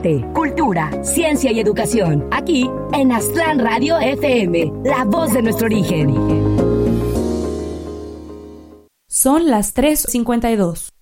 arte, cultura, ciencia y educación. Aquí en Aztlán Radio FM, la voz de nuestro origen. Son las 3:52.